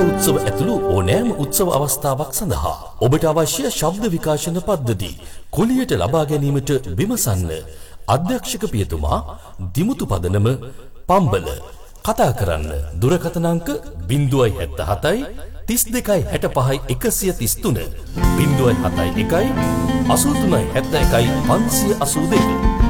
උත්සව ඇතුළු ඕනෑම උත්සව අවස්ථාවක් සඳහා ඔබට අවශ්‍ය ශබ්ද විකාශන පද්ධති කුලියට ලබා ගැනීමට විමසන්න. අධ්‍යක්ෂක පියතුමා දිමුතු පදනම පම්බල. කතා කරන්න දුරකථන අංක 077 32 65 133 071 83 71 582.